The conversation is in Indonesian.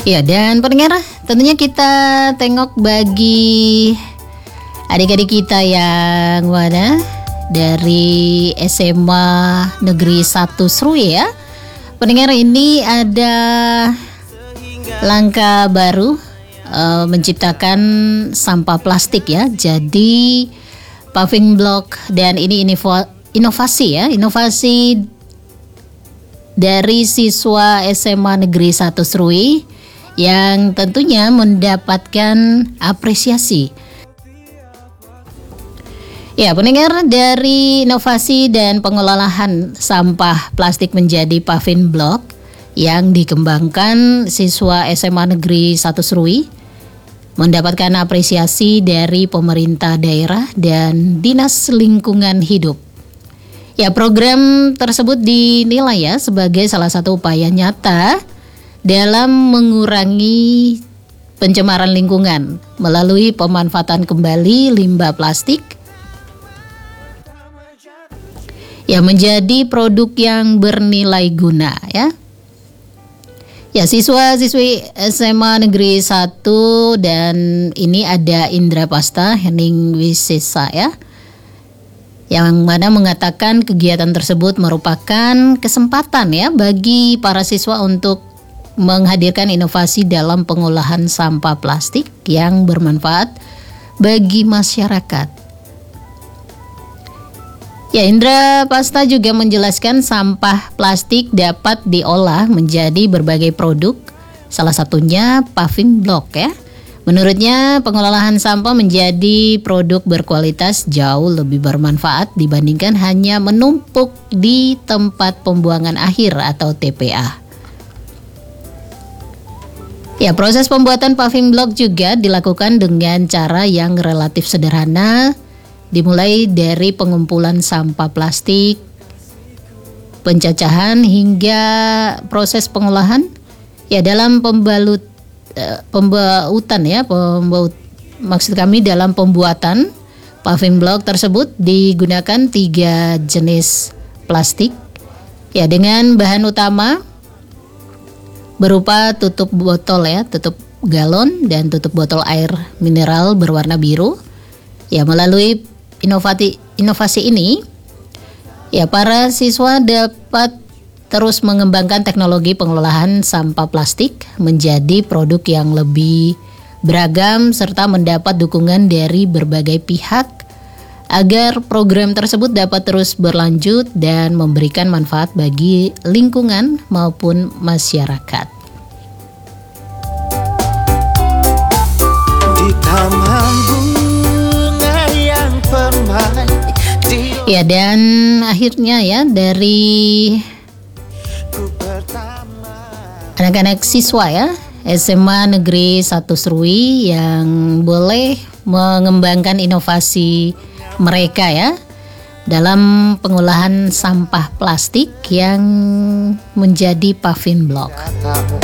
Ya, dan pendengar, tentunya kita tengok bagi adik-adik kita yang mana dari SMA Negeri 1 Serui ya. Pendengar, ini ada langkah baru menciptakan sampah plastik ya. Jadi paving block, dan ini inovasi ya, inovasi dari siswa SMA Negeri 1 Serui yang tentunya mendapatkan apresiasi. Ya, pendengar, dari inovasi dan pengelolaan sampah plastik menjadi paving block yang dikembangkan siswa SMA Negeri 1 Serui mendapatkan apresiasi dari pemerintah daerah dan Dinas Lingkungan Hidup. Ya, program tersebut dinilai ya sebagai salah satu upaya nyata dalam mengurangi pencemaran lingkungan melalui pemanfaatan kembali limbah plastik ya menjadi produk yang bernilai guna ya. Ya, siswa-siswi SMA Negeri 1 dan ini ada Indra Pasta Hening Wisesa ya, yang mana mengatakan kegiatan tersebut merupakan kesempatan ya bagi para siswa untuk menghadirkan inovasi dalam pengolahan sampah plastik yang bermanfaat bagi masyarakat. Ya, Indra Pasta juga menjelaskan sampah plastik dapat diolah menjadi berbagai produk, salah satunya paving block ya. Menurutnya, pengolahan sampah menjadi produk berkualitas jauh lebih bermanfaat dibandingkan hanya menumpuk di tempat pembuangan akhir atau TPA. Ya, proses pembuatan paving block juga dilakukan dengan cara yang relatif sederhana, dimulai dari pengumpulan sampah plastik, pencacahan hingga proses pengolahan. Ya, dalam pembautan ya, maksud kami dalam pembuatan paving block tersebut digunakan 3 jenis plastik. Ya, dengan bahan utama berupa tutup botol ya, tutup galon dan tutup botol air mineral berwarna biru. Ya, melalui inovasi ini, ya para siswa dapat terus mengembangkan teknologi pengelolaan sampah plastik menjadi produk yang lebih beragam serta mendapat dukungan dari berbagai pihak agar program tersebut dapat terus berlanjut dan memberikan manfaat bagi lingkungan maupun masyarakat. Di taman bunga yang permai. Ya, dan akhirnya ya dari anak-anak siswa ya SMA Negeri 1 Serui yang boleh mengembangkan inovasi mereka ya dalam pengolahan sampah plastik yang menjadi paving block.